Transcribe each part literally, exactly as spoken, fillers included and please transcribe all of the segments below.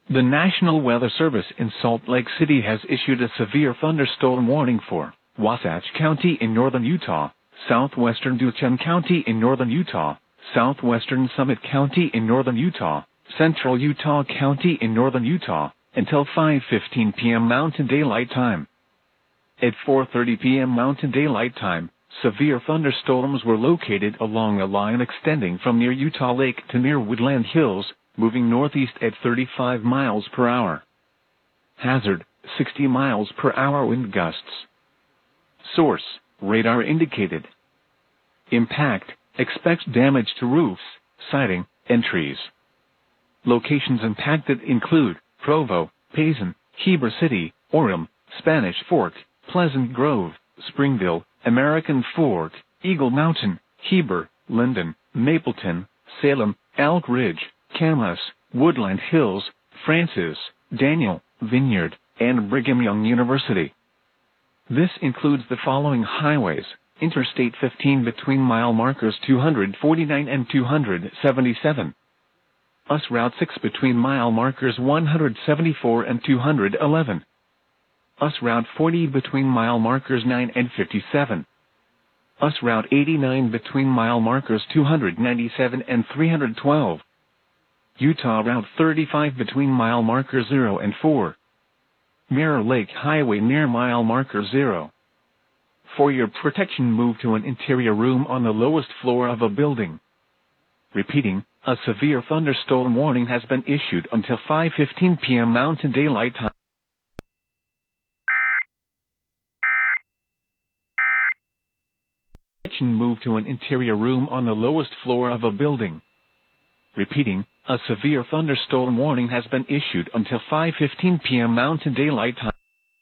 The National Weather Service in Salt Lake City has issued a severe thunderstorm warning for Wasatch County in northern Utah, southwestern Duchenne County in northern Utah, southwestern Summit County in northern Utah, central Utah County in northern Utah, until five fifteen p.m. Mountain Daylight Time. At four thirty p.m. Mountain Daylight Time, severe thunderstorms were located along a line extending from near Utah Lake to near Woodland Hills, moving northeast at thirty-five miles per hour. Hazard, sixty miles per hour wind gusts. Source, radar indicated. Impact, expects damage to roofs, siding, and trees. Locations impacted include Provo, Payson, Heber City, Orem, Spanish Fork, Pleasant Grove, Springville, American Fork, Eagle Mountain, Heber, Linden, Mapleton, Salem, Elk Ridge, Camas, Woodland Hills, Francis, Daniel, Vineyard, and Brigham Young University. This includes the following highways: Interstate fifteen between mile markers two forty-nine and two seventy-seven. U S Route six between mile markers one seventy-four and two eleven. U S Route forty between mile markers nine and fifty-seven. U S Route eighty-nine between mile markers two ninety-seven and three twelve. Utah Route thirty-five between mile markers zero and four. Mirror Lake Highway near mile marker zero. For your protection, move to an interior room on the lowest floor of a building. Repeating, a severe thunderstorm warning has been issued until five fifteen p.m. Mountain Daylight Time. Move to an interior room on the lowest floor of a building. Repeating, a severe thunderstorm warning has been issued until five fifteen p.m. Mountain Daylight Time.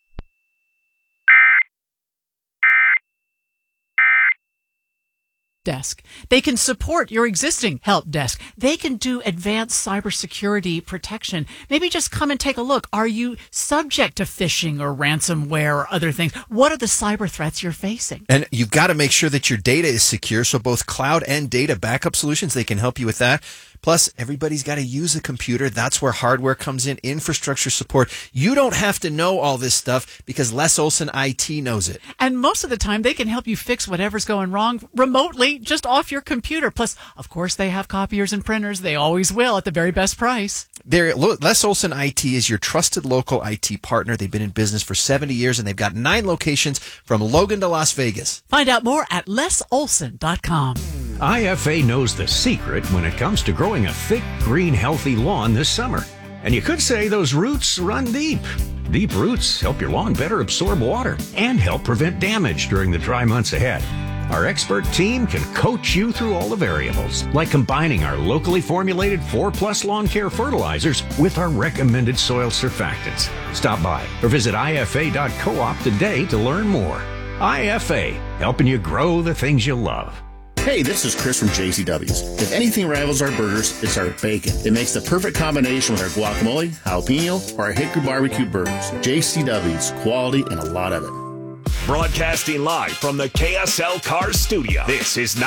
Desk. They can support your existing help desk. They can do advanced cybersecurity protection. Maybe just come and take a look. Are you subject to phishing or ransomware or other things? What are the cyber threats you're facing? And you've got to make sure that your data is secure. So both cloud and data backup solutions, they can help you with that. Plus, everybody's got to use a computer. That's where hardware comes in, infrastructure support. You don't have to know all this stuff because Les Olson I T knows it. And most of the time, they can help you fix whatever's going wrong remotely, just off your computer. Plus, of course, they have copiers and printers. They always will at the very best price. They're, Les Olson I T is your trusted local I T partner. They've been in business for seventy years, and they've got nine locations from Logan to Las Vegas. Find out more at les olson dot com. I F A knows the secret when it comes to growing a thick, green, healthy lawn this summer. And you could say those roots run deep. Deep roots help your lawn better absorb water and help prevent damage during the dry months ahead. Our expert team can coach you through all the variables, like combining our locally formulated four plus lawn care fertilizers with our recommended soil surfactants. Stop by or visit I F A dot coop today to learn more. I F A, helping you grow the things you love. Hey, this is Chris from J C W's. If anything rivals our burgers, it's our bacon. It makes the perfect combination with our guacamole, jalapeno, or our hickory barbecue burgers. J C W's, quality and a lot of it. Broadcasting live from the K S L Cars studio. This is